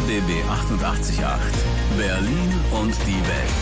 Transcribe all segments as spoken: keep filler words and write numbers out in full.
B B achtundachtzig Komma acht. Berlin und die Welt.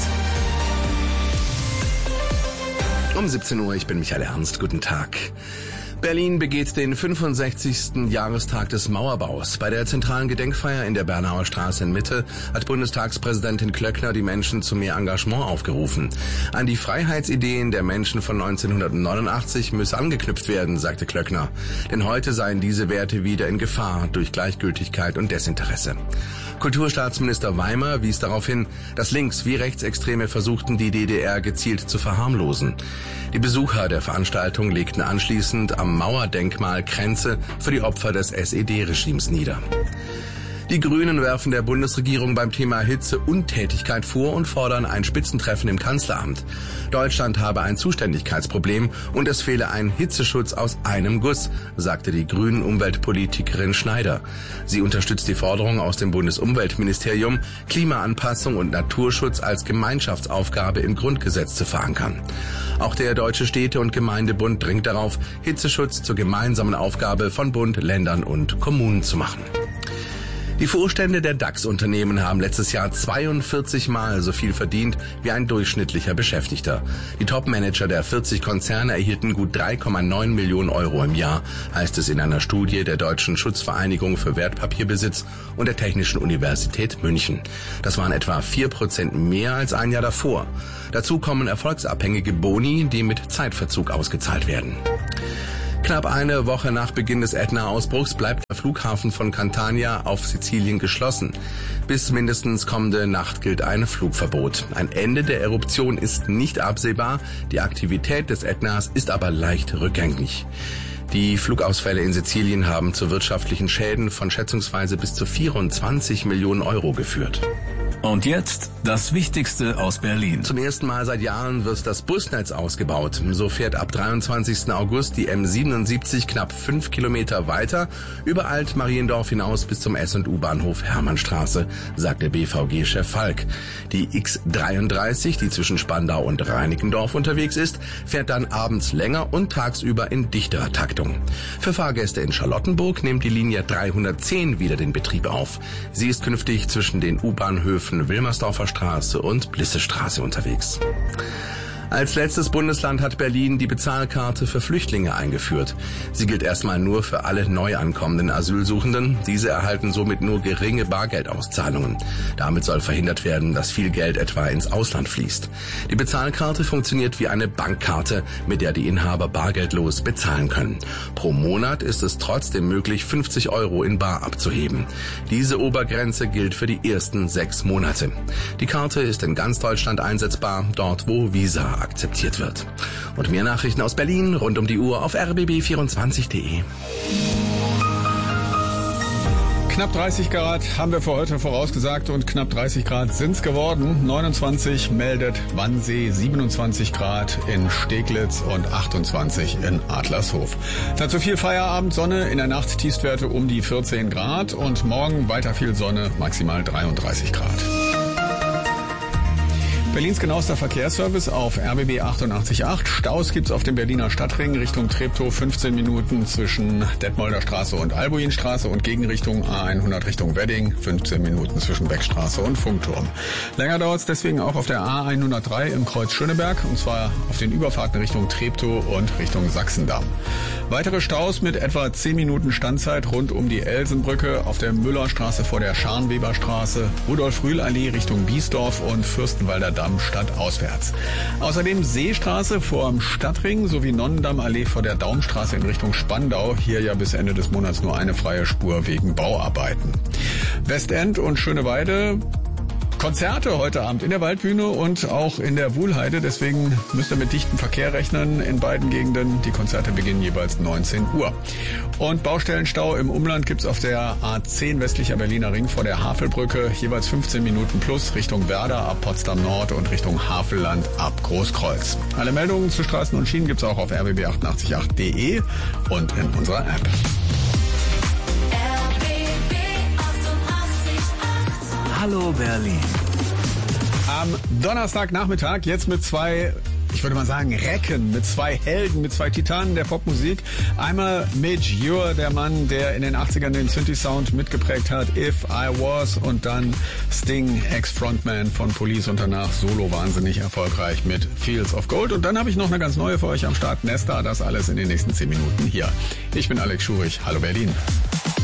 Um siebzehn Uhr, ich bin Michael Ernst. Guten Tag. Berlin begeht den fünfundsechzigsten Jahrestag des Mauerbaus. Bei der zentralen Gedenkfeier in der Bernauer Straße in Mitte hat Bundestagspräsidentin Klöckner die Menschen zu mehr Engagement aufgerufen. An die Freiheitsideen der Menschen von neunzehnhundertneunundachtzig müsse angeknüpft werden, sagte Klöckner. Denn heute seien diese Werte wieder in Gefahr durch Gleichgültigkeit und Desinteresse. Kulturstaatsminister Weimer wies darauf hin, dass Links- wie Rechtsextreme versuchten, die D D R gezielt zu verharmlosen. Die Besucher der Veranstaltung legten anschließend am Mauerdenkmal Kränze für die Opfer des S E D-Regimes nieder. Die Grünen werfen der Bundesregierung beim Thema Hitze Untätigkeit vor und fordern ein Spitzentreffen im Kanzleramt. Deutschland habe ein Zuständigkeitsproblem und es fehle ein Hitzeschutz aus einem Guss, sagte die grünen Umweltpolitikerin Schneider. Sie unterstützt die Forderung aus dem Bundesumweltministerium, Klimaanpassung und Naturschutz als Gemeinschaftsaufgabe im Grundgesetz zu verankern. Auch der Deutsche Städte- und Gemeindebund dringt darauf, Hitzeschutz zur gemeinsamen Aufgabe von Bund, Ländern und Kommunen zu machen. Die Vorstände der DAX-Unternehmen haben letztes Jahr zweiundvierzig Mal so viel verdient wie ein durchschnittlicher Beschäftigter. Die Top-Manager der vierzig Konzerne erhielten gut drei Komma neun Millionen Euro im Jahr, heißt es in einer Studie der Deutschen Schutzvereinigung für Wertpapierbesitz und der Technischen Universität München. Das waren etwa vier Prozent mehr als ein Jahr davor. Dazu kommen erfolgsabhängige Boni, die mit Zeitverzug ausgezahlt werden. Knapp eine Woche nach Beginn des Ätna-Ausbruchs bleibt der Flughafen von Catania auf Sizilien geschlossen. Bis mindestens kommende Nacht gilt ein Flugverbot. Ein Ende der Eruption ist nicht absehbar, die Aktivität des Ätnas ist aber leicht rückgängig. Die Flugausfälle in Sizilien haben zu wirtschaftlichen Schäden von schätzungsweise bis zu vierundzwanzig Millionen Euro geführt. Und jetzt das Wichtigste aus Berlin. Zum ersten Mal seit Jahren wird das Busnetz ausgebaut. So fährt ab dreiundzwanzigsten August die M siebenundsiebzig knapp fünf Kilometer weiter über Alt-Mariendorf hinaus bis zum S- und U-Bahnhof Hermannstraße, sagt der B V G-Chef Falk. Die X dreiunddreißig, die zwischen Spandau und Reinickendorf unterwegs ist, fährt dann abends länger und tagsüber in dichterer Taktung. Für Fahrgäste in Charlottenburg nimmt die Linie dreihundertzehn wieder den Betrieb auf. Sie ist künftig zwischen den U-Bahnhöfen Wilmersdorfer Straße und Blissestraße unterwegs. Als letztes Bundesland hat Berlin die Bezahlkarte für Flüchtlinge eingeführt. Sie gilt erstmal nur für alle neu ankommenden Asylsuchenden. Diese erhalten somit nur geringe Bargeldauszahlungen. Damit soll verhindert werden, dass viel Geld etwa ins Ausland fließt. Die Bezahlkarte funktioniert wie eine Bankkarte, mit der die Inhaber bargeldlos bezahlen können. Pro Monat ist es trotzdem möglich, fünfzig Euro in bar abzuheben. Diese Obergrenze gilt für die ersten sechs Monate. Die Karte ist in ganz Deutschland einsetzbar, dort wo Visa akzeptiert wird. Und mehr Nachrichten aus Berlin rund um die Uhr auf r b b vierundzwanzig punkt de. Knapp dreißig Grad haben wir für heute vorausgesagt und knapp dreißig Grad sind's geworden. neunundzwanzig meldet Wannsee, siebenundzwanzig Grad in Steglitz und achtundzwanzig in Adlershof. Dazu viel Feierabend, Sonne, in der Nacht Tiefstwerte um die vierzehn Grad und morgen weiter viel Sonne, maximal dreiunddreißig Grad. Berlins genauester Verkehrsservice auf R B B achtundachtzig Komma acht. Staus gibt's auf dem Berliner Stadtring Richtung Treptow fünfzehn Minuten zwischen Detmolder Straße und Albuinstraße und Gegenrichtung A hundert Richtung Wedding fünfzehn Minuten zwischen Beckstraße und Funkturm. Länger dauert's deswegen auch auf der A hundertdrei im Kreuz Schöneberg und zwar auf den Überfahrten Richtung Treptow und Richtung Sachsendamm. Weitere Staus mit etwa zehn Minuten Standzeit rund um die Elsenbrücke auf der Müllerstraße vor der Scharnweberstraße, Rudolf-Rühl-Allee Richtung Biesdorf und Fürstenwalder Damm stadtauswärts. Außerdem Seestraße vor dem Stadtring sowie Nonnendammallee vor der Daumstraße in Richtung Spandau. Hier ja bis Ende des Monats nur eine freie Spur wegen Bauarbeiten. Westend und Schöneweide Konzerte heute Abend in der Waldbühne und auch in der Wuhlheide. Deswegen müsst ihr mit dichtem Verkehr rechnen in beiden Gegenden. Die Konzerte beginnen jeweils neunzehn Uhr. Und Baustellenstau im Umland gibt's auf der A zehn westlicher Berliner Ring vor der Havelbrücke. Jeweils fünfzehn Minuten plus Richtung Werder ab Potsdam Nord und Richtung Havelland ab Großkreuz. Alle Meldungen zu Straßen und Schienen gibt's auch auf r b b achtundachtzig Komma acht punkt de und in unserer App. Hallo Berlin. Am Donnerstagnachmittag jetzt mit zwei ich würde mal sagen, Recken mit zwei Helden, mit zwei Titanen der Popmusik. Einmal Midge Ure, der Mann, der in den achtzigern den Synthi-Sound mitgeprägt hat, If I Was, und dann Sting, Ex-Frontman von Police und danach solo wahnsinnig erfolgreich mit Fields of Gold. Und dann habe ich noch eine ganz neue für euch am Start, Nesta, das alles in den nächsten zehn Minuten hier. Ich bin Alex Schurich. Hallo Berlin.